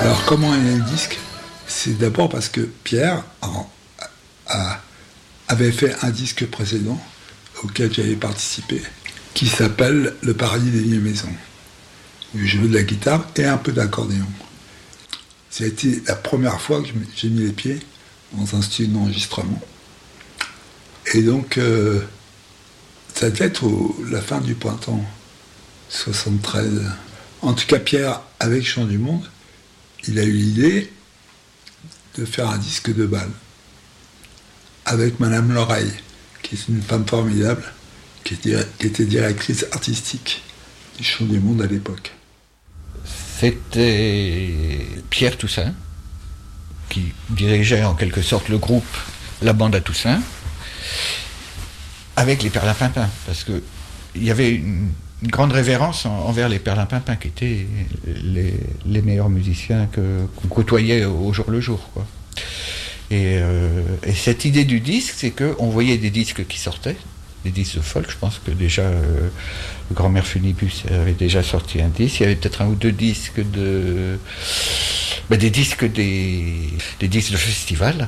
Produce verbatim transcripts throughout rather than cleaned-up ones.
Alors comment est né le disque ? C'est d'abord parce que Pierre a, a, avait fait un disque précédent auquel j'avais participé, qui s'appelle Le Paradis des Vieilles Maisons, où je joue de la guitare et un peu d'accordéon. Ça a été la première fois que j'ai mis les pieds dans un studio d'enregistrement. Et donc, euh, ça devait être au, la fin du printemps soixante-treize. En tout cas, Pierre, avec Chant du Monde, il a eu l'idée de faire un disque de bal avec Madame Loreille, qui est une femme formidable, qui était, qui était directrice artistique du Chant du Monde à l'époque. C'était Pierre Toussaint qui dirigeait en quelque sorte le groupe La Bande à Toussaint avec les Perlimpinpins, parce que il y avait une, une grande révérence en, envers les Perlimpinpins qui étaient les, les meilleurs musiciens que, qu'on côtoyait au jour le jour, quoi. Et, euh, et cette idée du disque, c'est qu'on voyait des disques qui sortaient, des disques de folk. Je pense que déjà euh, le Grand-Mère Funibus avait déjà sorti un disque. Il y avait peut-être un ou deux disques de, ben, des disques des, des disques de festival.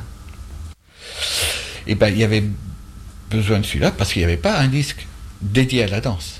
Et ben il y avait besoin de celui-là parce qu'il n'y avait pas un disque dédié à la danse.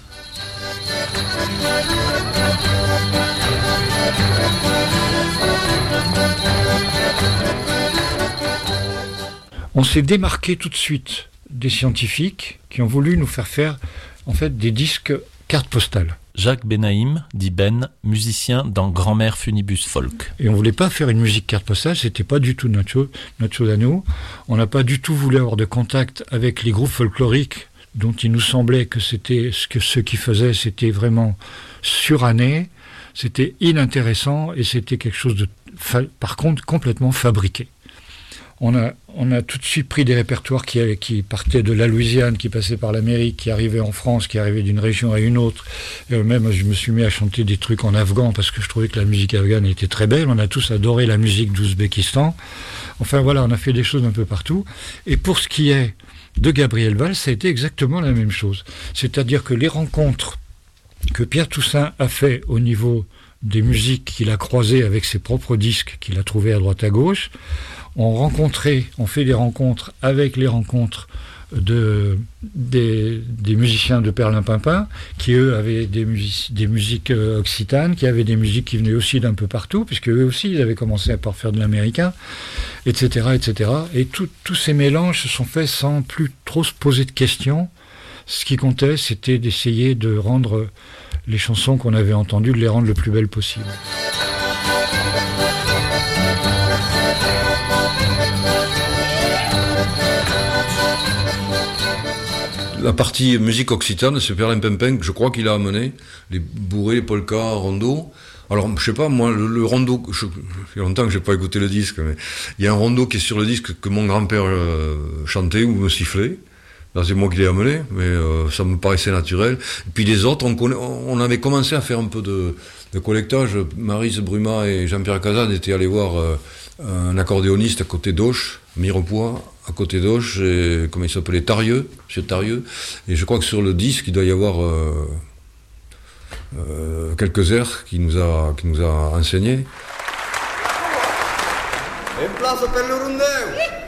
On s'est démarqué tout de suite des scientifiques qui ont voulu nous faire faire en fait des disques cartes postales. Jacques Benaïm, dit Ben, musicien dans Grand-Mère Funibus Folk. Et on voulait pas faire une musique carte postale, c'était pas du tout notre chose, notre chose à nous. On n'a pas du tout voulu avoir de contact avec les groupes folkloriques dont il nous semblait que c'était ce que ceux qui faisaient, c'était vraiment suranné, c'était inintéressant et c'était quelque chose de, par contre, complètement fabriqué. On a, on a tout de suite pris des répertoires qui, qui partaient de la Louisiane, qui passaient par l'Amérique, qui arrivaient en France, qui arrivaient d'une région à une autre. Et même, je me suis mis à chanter des trucs en afghan parce que je trouvais que la musique afghane était très belle. On a tous adoré la musique d'Ouzbékistan. Enfin voilà, on a fait des choses un peu partout. Et pour ce qui est de Gabriel Valls, ça a été exactement la même chose. C'est-à-dire que les rencontres que Pierre Toussaint a fait au niveau des musiques qu'il a croisées avec ses propres disques qu'il a trouvés à droite à gauche, on rencontrait, on fait des rencontres avec les rencontres de, des, des musiciens de Perlimpinpin, qui eux avaient des, music, des musiques euh, occitanes, qui avaient des musiques qui venaient aussi d'un peu partout, puisque eux aussi ils avaient commencé à par faire de l'américain, et cetera, et cetera. Et tout, tous ces mélanges se sont faits sans plus trop se poser de questions. Ce qui comptait, c'était d'essayer de rendre les chansons qu'on avait entendues, de les rendre le plus belles possible. La partie musique occitane, c'est Perlimpinpin, je crois qu'il a amené, les bourrées, les polkas, rondos. Alors, je sais pas, moi, le, le rondo, je, il y a longtemps que j'ai pas écouté le disque, mais il y a un rondo qui est sur le disque que mon grand-père euh, chantait ou me sifflait. Là, c'est moi qui l'ai amené, mais euh, ça me paraissait naturel. Et puis les autres, on, connaît, on avait commencé à faire un peu de, de collectage. Maryse Bruma et Jean-Pierre Cazan étaient allés voir euh, un accordéoniste à côté d'Auch, Mirepoix, à côté d'Auch, et, comment il s'appelait, Tarieux, monsieur Tarieux. Et je crois que sur le disque, il doit y avoir euh, euh, quelques airs qu'il nous a, qu'il nous a enseigné. Un place per le rondeur.